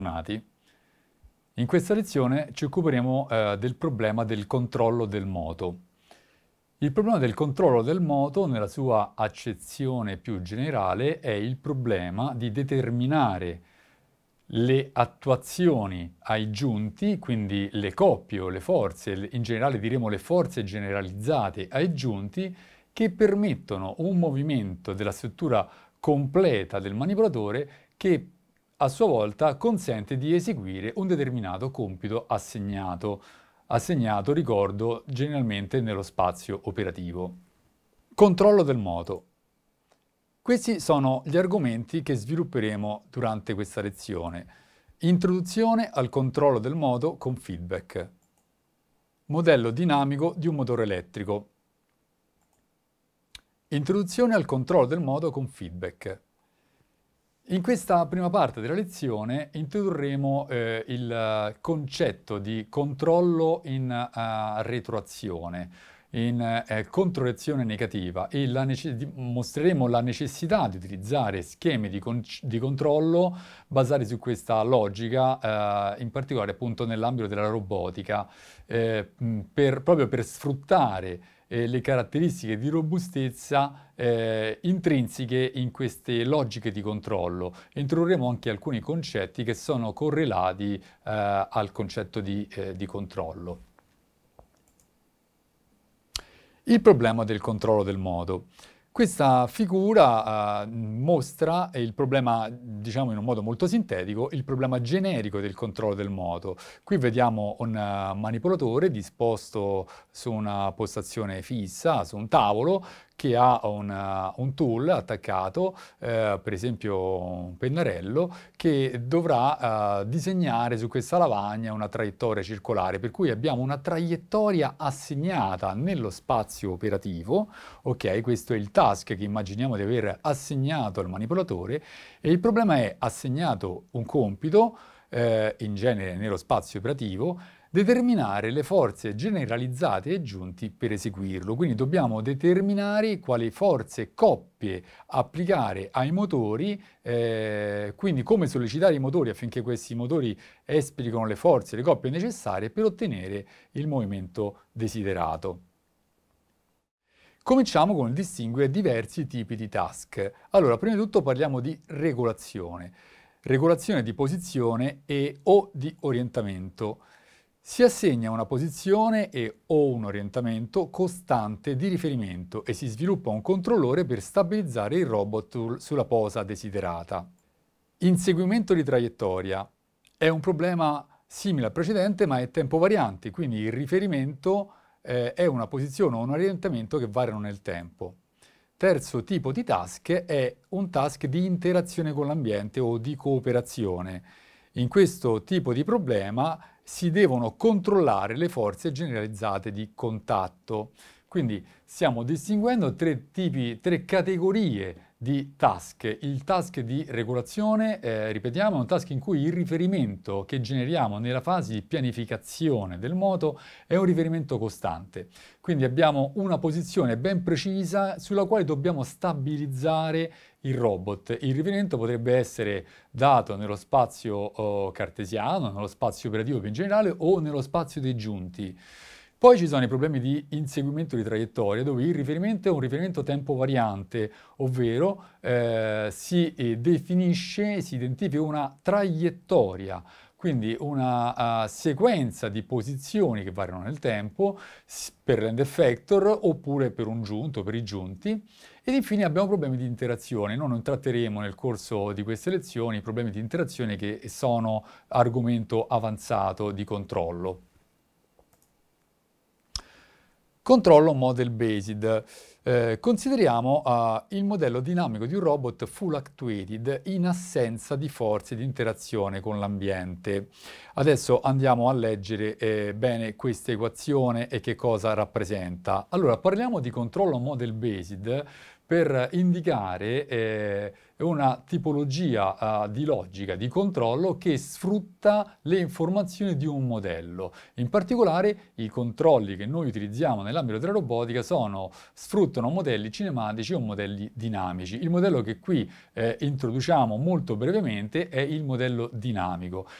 Bentornati. In questa lezione ci occuperemo del problema del controllo del moto. Il problema del controllo del moto, nella sua accezione più generale, è il problema di determinare le attuazioni ai giunti, quindi le coppie o le forze, in generale diremo le forze generalizzate ai giunti, che permettono un movimento della struttura completa del manipolatore che a sua volta consente di eseguire un determinato compito assegnato, ricordo, generalmente nello spazio operativo. Controllo del moto. Questi sono gli argomenti che svilupperemo durante questa lezione. Introduzione al controllo del moto con feedback. Modello dinamico di un motore elettrico. Introduzione al controllo del moto con feedback. In questa prima parte della lezione introdurremo il concetto di controllo in retroazione, in controreazione negativa e mostreremo la necessità di utilizzare schemi di controllo basati su questa logica, in particolare appunto nell'ambito della robotica, proprio per sfruttare le caratteristiche di robustezza intrinseche in queste logiche di controllo. Introdurremo anche alcuni concetti che sono correlati al concetto di controllo. Il problema del controllo del moto. Questa figura mostra il problema, diciamo in un modo molto sintetico, il problema generico del controllo del moto. Qui vediamo un manipolatore disposto su una postazione fissa, su un tavolo, che ha un tool attaccato, per esempio un pennarello, che dovrà disegnare su questa lavagna una traiettoria circolare, per cui abbiamo una traiettoria assegnata nello spazio operativo, ok? Questo è il task che immaginiamo di aver assegnato al manipolatore, e il problema è assegnato un compito, in genere nello spazio operativo, determinare le forze generalizzate ai giunti per eseguirlo. Quindi dobbiamo determinare quali forze coppie applicare ai motori, quindi come sollecitare i motori affinché questi motori esplicano le forze, le coppie necessarie per ottenere il movimento desiderato. Cominciamo con il distinguere diversi tipi di task. Allora, prima di tutto parliamo di regolazione. Regolazione di posizione o di orientamento. Si assegna una posizione o un orientamento costante di riferimento e si sviluppa un controllore per stabilizzare il robot sulla posa desiderata. Inseguimento di traiettoria. È un problema simile al precedente, ma è tempo variante, quindi il riferimento è una posizione o un orientamento che variano nel tempo. Terzo tipo di task è un task di interazione con l'ambiente o di cooperazione. In questo tipo di problema si devono controllare le forze generalizzate di contatto. Quindi stiamo distinguendo tre categorie di task. Il task di regolazione, ripetiamo, è un task in cui il riferimento che generiamo nella fase di pianificazione del moto è un riferimento costante. Quindi abbiamo una posizione ben precisa sulla quale dobbiamo stabilizzare il robot. Il riferimento potrebbe essere dato nello spazio cartesiano, nello spazio operativo più in generale o nello spazio dei giunti. Poi ci sono i problemi di inseguimento di traiettoria, dove il riferimento è un riferimento tempo variante, ovvero si identifica una traiettoria, quindi una sequenza di posizioni che variano nel tempo per l'end effector oppure per un giunto, per i giunti. Ed infine abbiamo problemi di interazione. Noi non tratteremo nel corso di queste lezioni i problemi di interazione che sono argomento avanzato di controllo. Controllo model based. Consideriamo il modello dinamico di un robot full actuated in assenza di forze di interazione con l'ambiente. Adesso andiamo a leggere bene questa equazione e che cosa rappresenta. Allora, parliamo di controllo model based per indicare una tipologia di logica di controllo che sfrutta le informazioni di un modello. In particolare i controlli che noi utilizziamo nell'ambito della robotica sfruttano modelli cinematici o modelli dinamici. Il modello che qui introduciamo molto brevemente è il modello dinamico.